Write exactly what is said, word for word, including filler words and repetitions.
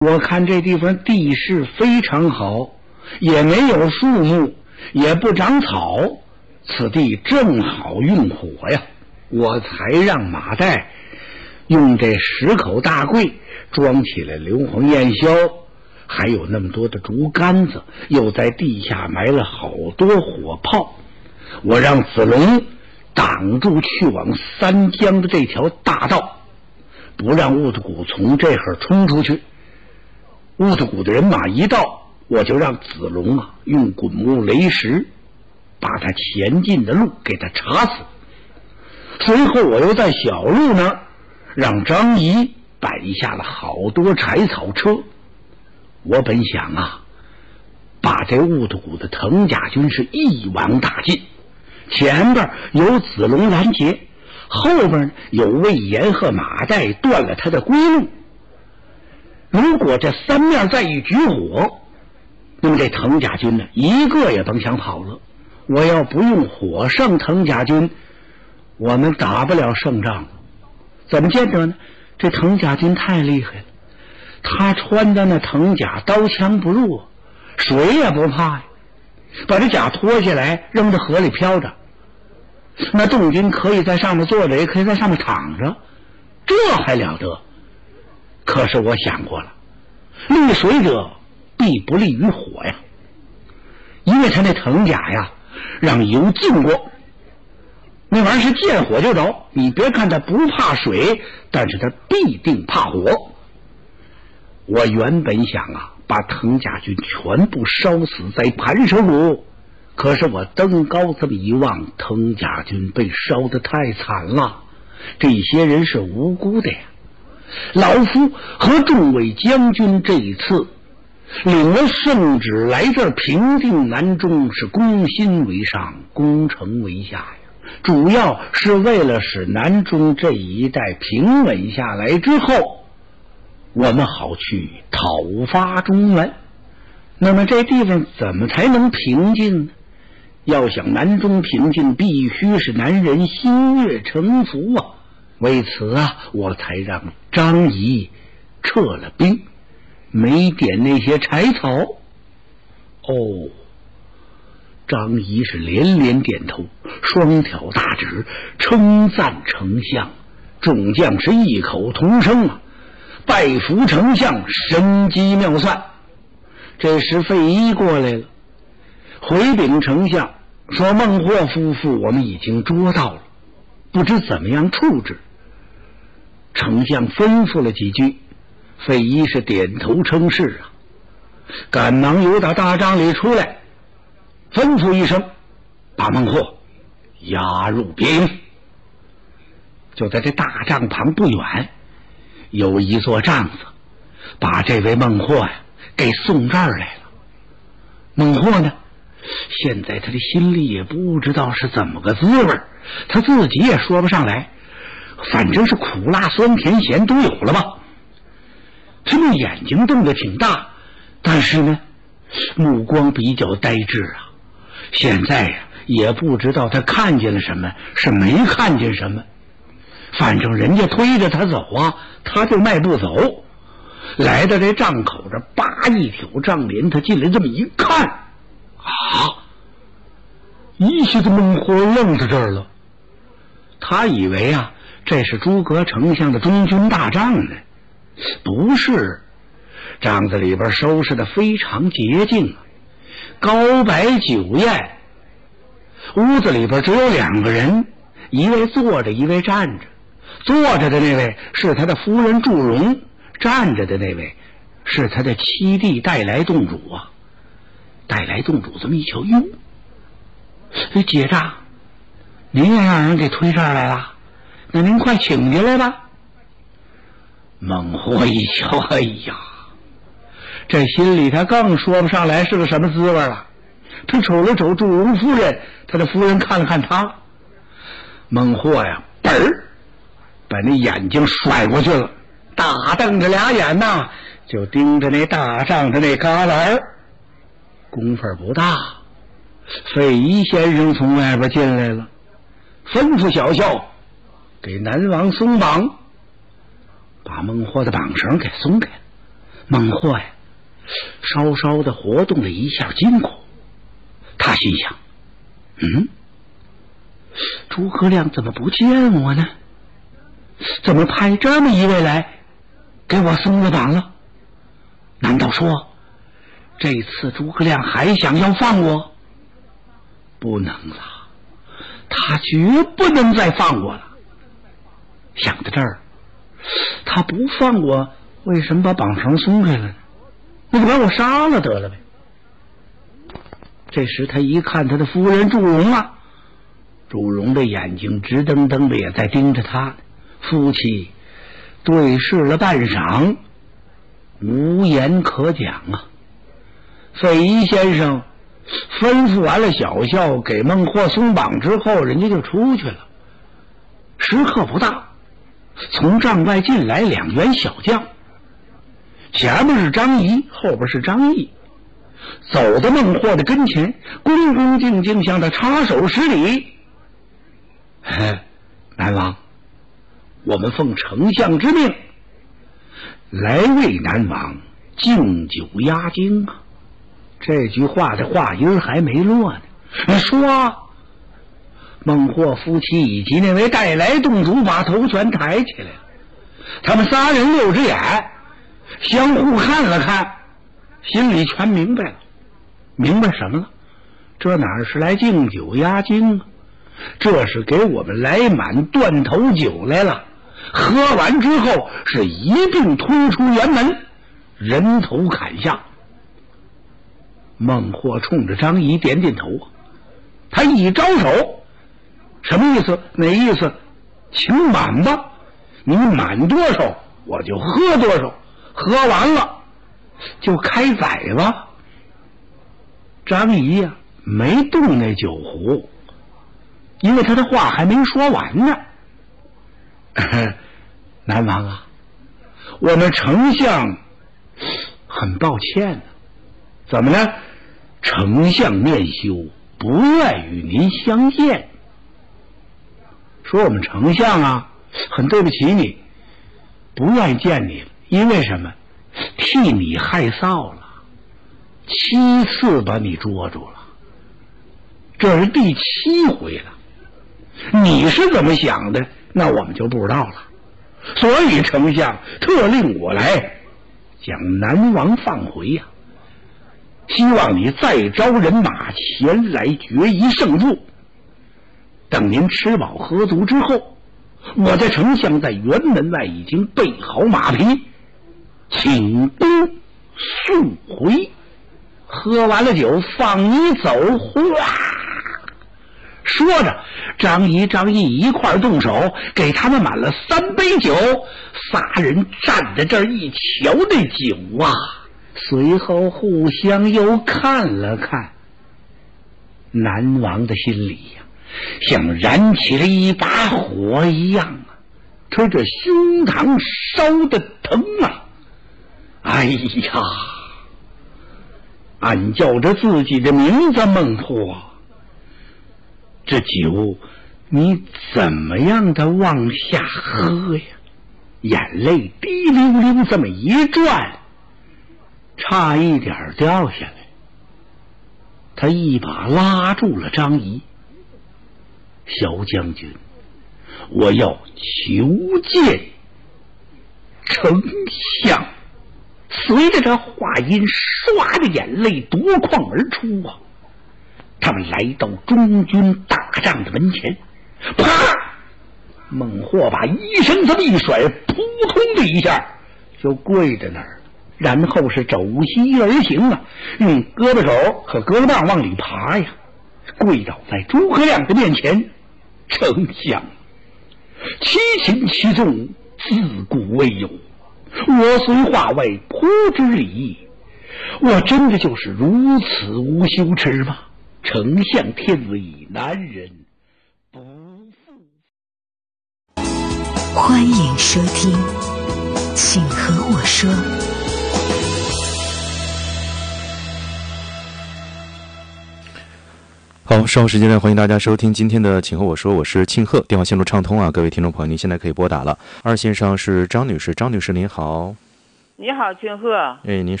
我看这地方地势非常好，也没有树木，也不长草，此地正好用火呀。我才让马岱用这十口大柜装起来硫磺焰硝，还有那么多的竹竿子，又在地下埋了好多火炮。我让子龙挡住去往三江的这条大道，不让兀特谷从这会儿冲出去。兀特谷的人马一到，我就让子龙啊用滚木雷石把他前进的路给他插死。随后我又在小路那儿让张仪摆下了好多柴草车。我本想啊把这兀特谷的藤甲军是一网打尽，前边有子龙拦截，后边有魏延和马岱断了他的归路。如果这三面再一举火，那么这藤甲军呢一个也甭想跑了。我要不用火胜藤甲军，我们打不了胜仗。怎么见得呢？这藤甲军太厉害了，他穿的那藤甲刀枪不入，水也不怕呀，把这甲脱下来扔到河里飘着。那众军可以在上面坐着，也可以在上面躺着，这还了得？可是我想过了，利水者必不利于火呀，因为他那藤甲呀让油浸过，那玩意儿是见火就着。你别看他不怕水，但是他必定怕火。我原本想啊把藤甲军全部烧死在盘蛇谷，可是我登高这么一望，藤甲军被烧得太惨了，这些人是无辜的呀。老夫和众位将军这一次领了圣旨来这儿平定南中，是攻心为上，攻城为下呀。主要是为了使南中这一带平稳下来之后，我们好去讨伐中原。那么这地方怎么才能平静呢？要想南中平静，必须是南人心悦诚服啊。为此啊，我才让张仪撤了兵，没点那些柴草。哦，张仪是连连点头，双挑大指，称赞丞相。众将是异口同声啊，拜服丞相神机妙算。这时费祎过来了，回禀丞相说孟获夫妇我们已经捉到了，不知怎么样处置。丞相吩咐了几句，费祎是点头称是啊，赶忙由打大帐里出来，吩咐一声，把孟获押入别营。就在这大帐旁不远有一座帐子，把这位孟获呀给送这儿来了。孟获呢现在他的心里也不知道是怎么个滋味，他自己也说不上来，反正是苦辣酸甜咸都有了吧。他那眼睛瞪得挺大，但是呢目光比较呆滞啊。现在呀也不知道他看见了什么，是没看见什么。反正人家推着他走啊，他就迈步走。来到这帐口这，叭一挑帐帘，他进来这么一看啊，一下子孟获愣在这儿了。他以为啊这是诸葛丞相的中军大帐呢，不是，帐子里边收拾的非常洁净，高摆酒宴，屋子里边只有两个人，一位坐着，一位站着。坐着的那位是他的夫人祝融，站着的那位是他的七弟带来洞主啊。带来洞主这么一瞧，哟，这结账您也让人给推这儿来了，那您快请进来吧。孟获一瞧，哎呀，这心里他更说不上来是个什么滋味了。他瞅了瞅祝融夫人，他的夫人看了看他，孟获呀本儿把那眼睛甩过去了，大瞪着俩眼呐，就盯着那大帐的那旮旯。功夫不大，费祎先生从外边进来了，吩咐小校给南王松绑，把孟获的绑绳给松开了。 孟获呀，稍稍的活动了一下筋骨，他心想：嗯，诸葛亮怎么不见我呢？怎么派这么一位来给我松了绑了？难道说这次诸葛亮还想要放我？不能了，他绝不能再放我了。想到这儿，他不放我，为什么把绑绳松开了呢？那就把我杀了得了呗。这时他一看他的夫人祝融啊，祝融的眼睛直瞪瞪的也在盯着他，夫妻对视了半晌，无言可讲啊。费祎先生吩咐完了小校，给孟获松绑之后，人家就出去了。时刻不大，从帐外进来两员小将，前面是张仪，后边是张毅，走到孟获的跟前，恭恭敬敬向他插手施礼。南王，我们奉丞相之命来为南王敬酒压惊啊。这句话的话音还没落呢，你说孟获夫妻以及那位带来洞主把头全抬起来了，他们仨人六只眼相互看了看，心里全明白了。明白什么了？这哪是来敬酒压惊啊，这是给我们来满断头酒来了。喝完之后是一并推出辕门，人头砍下。孟获冲着张仪点点头，他一招手，什么意思？哪意思？请满吧，你满多少我就喝多少，喝完了就开宰吧。张仪呀、啊、没动那酒壶，因为他的话还没说完呢。南王啊，我们丞相很抱歉呢。怎么呢？丞相面羞，不愿与您相见。说我们丞相啊，很对不起你，不愿意见你，因为什么？替你害臊了，七次把你捉住了，这是第七回了。你是怎么想的，那我们就不知道了。所以丞相特令我来将南王放回呀、啊，希望你再招人马前来决一胜负。等您吃饱喝足之后，我在丞相在辕门外已经备好马匹，请功速回。喝完了酒，放你走。哗！说着，张仪、张毅一块动手，给他们满了三杯酒。仨人站在这儿一瞧那酒啊，随后互相又看了看。南王的心里呀、啊，像燃起了一把火一样啊，吹着胸膛烧得疼啊！哎呀，俺叫着自己的名字孟获，这酒你怎么样的往下喝呀？眼泪滴溜溜这么一转，差一点掉下来。他一把拉住了张仪。萧将军，我要求见丞相。随着这话音，唰的眼泪夺眶而出啊！他们来到中军大帐的门前，啪！孟获把衣绳这么一甩，扑通的一下就跪在那儿，然后是肘膝而行啊，用胳膊肘和胳膊棒往里爬呀，跪倒在诸葛亮的面前。丞相，七擒七纵，自古未有，我虽化为颇之礼，我真的就是如此无羞耻吗？丞相天威，难人不负。 欢迎收听，请和我说。 好，稍后时间呢，欢迎大家收听今天的请和我说，我是庆贺，电话线路畅通啊，各位听众朋友，您现在可以拨打了。二线上是张女士，张女士您好。 你好，俊鹤。 哎，您